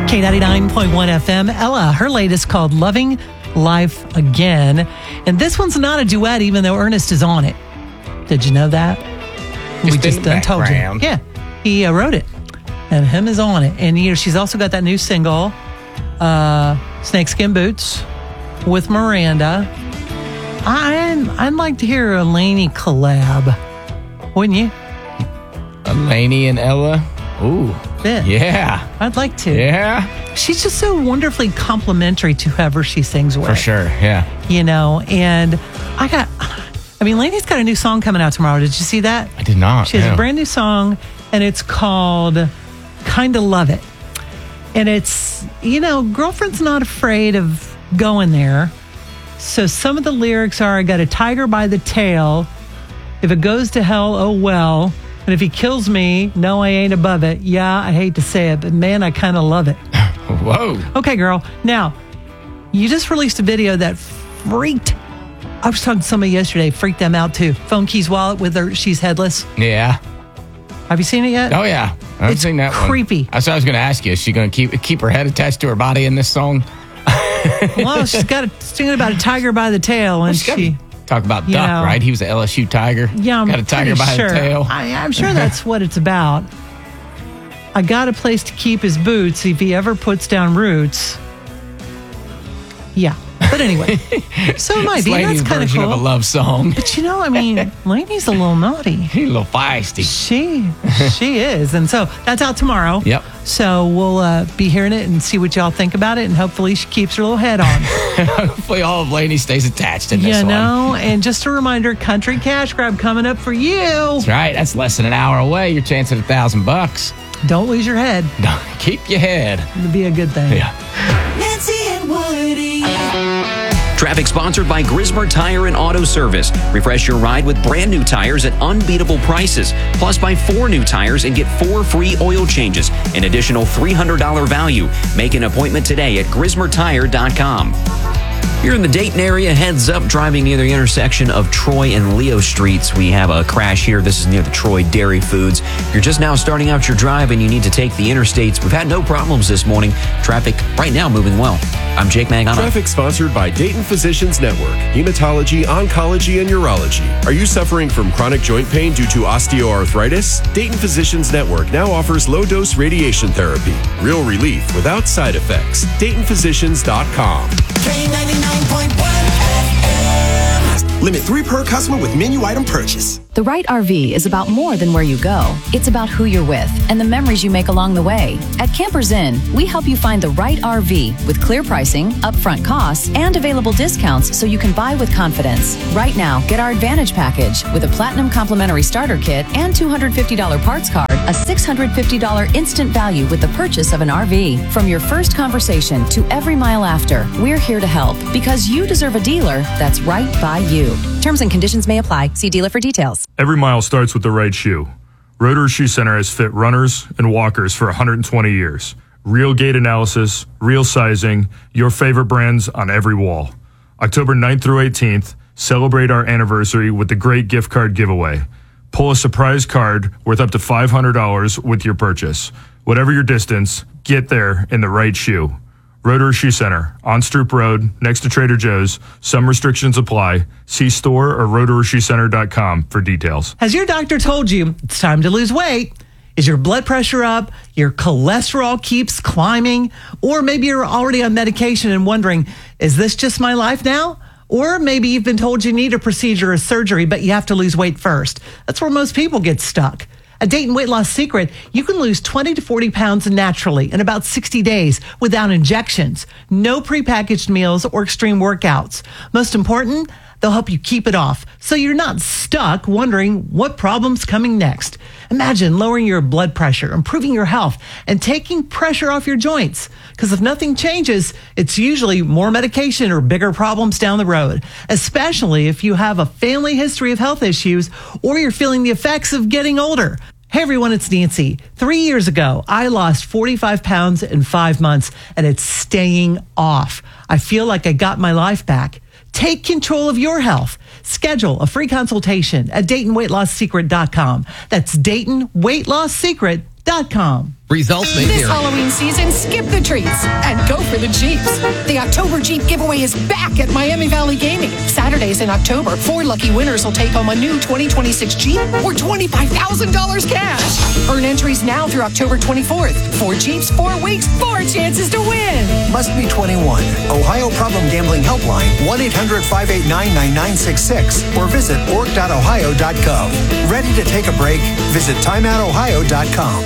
K99.1 FM. Ella, her latest called Loving Life Again. And this one's not a duet, even though Ernest is on it. Did you know that? We just told you. Yeah, he wrote it. And him is on it. And she's also got that new single, Snakeskin Boots, with Miranda. I'd like to hear a Lainey collab. Wouldn't you? A Lainey and Ella? Ooh. Yeah. I'd like to. Yeah. She's just so wonderfully complimentary to whoever she sings with. For sure, yeah. And Lainey's got a new song coming out tomorrow. Did you see that? I did not. She has a brand new song, and it's called Kinda Love It. And it's, girlfriend's not afraid of going there. So some of the lyrics are, I got a tiger by the tail. If it goes to hell, oh well. And if he kills me, no, I ain't above it. Yeah, I hate to say it, but man, I kind of love it. Whoa. Okay, girl. Now, you just released a video that freaked. I was talking to somebody yesterday, freaked them out too. Phone keys wallet with her, she's headless. Yeah. Have you seen it yet? Oh, yeah. I've seen that one. Creepy. That's what I was going to ask you. Is she going to keep her head attached to her body in this song? Well, she's singing about a tiger by the tail, and she... Talk about Duck, right? He was an LSU Tiger. Yeah, I'm got a tiger by the tail. I'm sure that's what it's about. I got a place to keep his boots if he ever puts down roots. Yeah. But anyway, so it might be. Lainey's That's kind of cool. of a love song. But Lainey's a little naughty. She's a little feisty. She is. And so that's out tomorrow. Yep. So we'll be hearing it and see what y'all think about it. And hopefully she keeps her little head on. Hopefully all of Lainey stays attached in this one. And just a reminder, Country Cash Grab coming up for you. That's right. That's less than an hour away. Your chance at $1,000. Don't lose your head. No, keep your head. It'll be a good thing. Yeah. Nancy and Woody. Traffic sponsored by Grismer Tire and Auto Service. Refresh your ride with brand new tires at unbeatable prices. Plus, buy 4 new tires and get 4 free oil changes. An additional $300 value. Make an appointment today at grismertire.com. You're in the Dayton area, heads up, driving near the intersection of Troy and Leo Streets. We have a crash here. This is near the Troy Dairy Foods. You're just now starting out your drive and you need to take the interstates. We've had no problems this morning. Traffic right now moving well. I'm Jake Magana. Traffic sponsored by Dayton Physicians Network, Hematology, Oncology, and Urology. Are you suffering from chronic joint pain due to osteoarthritis? Dayton Physicians Network now offers low-dose radiation therapy. Real relief without side effects. DaytonPhysicians.com. K99.1 FM. Limit 3 per customer with menu item purchase. The right RV is about more than where you go. It's about who you're with and the memories you make along the way. At Campers Inn, we help you find the right RV with clear pricing, upfront costs, and available discounts so you can buy with confidence. Right now, get our Advantage package with a Platinum Complimentary Starter Kit and $250 parts card, a $650 instant value with the purchase of an RV. From your first conversation to every mile after, we're here to help because you deserve a dealer that's right by you. Terms and conditions may apply. See dealer for details. Every mile starts with the right shoe. Rotary Shoe Center has fit runners and walkers for 120 years. Real gait analysis, real sizing, your favorite brands on every wall. October 9th through 18th, celebrate our anniversary with the great gift card giveaway. Pull a surprise card worth up to $500 with your purchase. Whatever your distance, get there in the right shoe. Rotary Shoe Center, on Stroop Road, next to Trader Joe's. Some restrictions apply. See store or rotaryshoecenter.com for details. Has your doctor told you it's time to lose weight? Is your blood pressure up? Your cholesterol keeps climbing? Or maybe you're already on medication and wondering, is this just my life now? Or maybe you've been told you need a procedure or surgery, but you have to lose weight first. That's where most people get stuck. At Dayton Weight Loss Secret, you can lose 20 to 40 pounds naturally in about 60 days without injections, no prepackaged meals or extreme workouts. Most important, they'll help you keep it off so you're not stuck wondering what problem's coming next. Imagine lowering your blood pressure, improving your health, and taking pressure off your joints. Because if nothing changes, it's usually more medication or bigger problems down the road, especially if you have a family history of health issues or you're feeling the effects of getting older. Hey everyone, it's Nancy. 3 years ago, I lost 45 pounds in 5 months, and it's staying off. I feel like I got my life back. Take control of your health. Schedule a free consultation at DaytonWeightLossSecret.com. That's DaytonWeightLossSecret.com. Results may This vary. Halloween season, skip the treats and go for the Jeeps. The October Jeep giveaway is back at Miami Valley Gaming. Saturdays in October, 4 lucky winners will take home a new 2026 Jeep or $25,000 cash. Earn entries now through October 24th. 4 Jeeps, 4 weeks, 4 chances to win. Must be 21. Ohio Problem Gambling Helpline, 1-800-589-9966 or visit org.ohio.gov. Ready to take a break? Visit timeoutohio.com.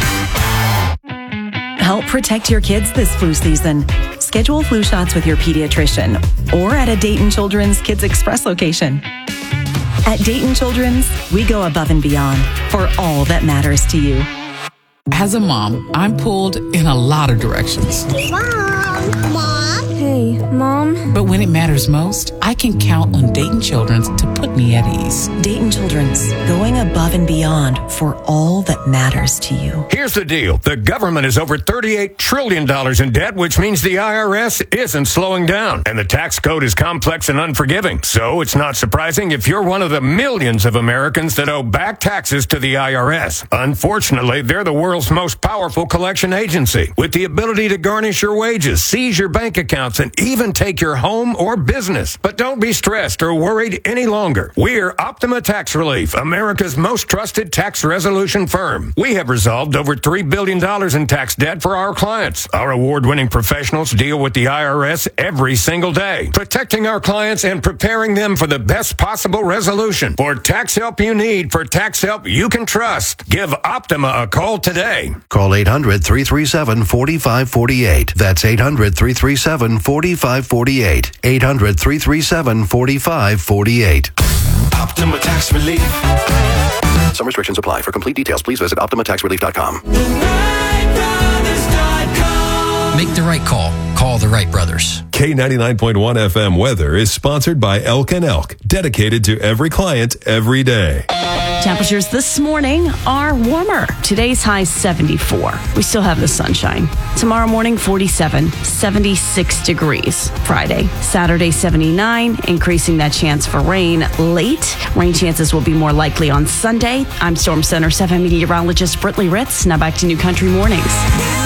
Help protect your kids this flu season. Schedule flu shots with your pediatrician or at a Dayton Children's Kids Express location. At Dayton Children's, we go above and beyond for all that matters to you. As a mom, I'm pulled in a lot of directions. Mom. Hey, Mom. But when it matters most, I can count on Dayton Children's to put me at ease. Dayton Children's, going above and beyond for all that matters to you. Here's the deal. The government is over $38 trillion in debt, which means the IRS isn't slowing down. And the tax code is complex and unforgiving. So it's not surprising if you're one of the millions of Americans that owe back taxes to the IRS. Unfortunately, they're the world's most powerful collection agency, with the ability to garnish your wages, seize your bank accounts, and even take your home or business. But don't be stressed or worried any longer. We're Optima Tax Relief, America's most trusted tax resolution firm. We have resolved over $3 billion in tax debt for our clients. Our award-winning professionals deal with the IRS every single day, protecting our clients and preparing them for the best possible resolution. For tax help you need, for tax help you can trust, give Optima a call today. Call 800-337-4548. That's 800-337-4548. 800-337-4548. Optima Tax Relief. Some restrictions apply. For complete details, please visit OptimaTaxRelief.com. Make the right call. Call the Wright Brothers. K99.1 FM weather is sponsored by Elk & Elk, dedicated to every client every day. Temperatures this morning are warmer. Today's high 74. We still have the sunshine. Tomorrow morning 47, 76 degrees. Friday, Saturday 79, increasing that chance for rain late. Rain chances will be more likely on Sunday. I'm Storm Center 7 meteorologist Brittany Ritz. Now back to New Country Mornings.